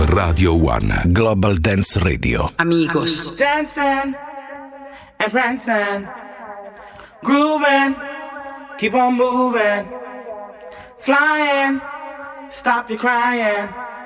Radio One Global Dance Radio. Amigos. Dancing and prancing, grooving, keep on moving, flying, stop your crying.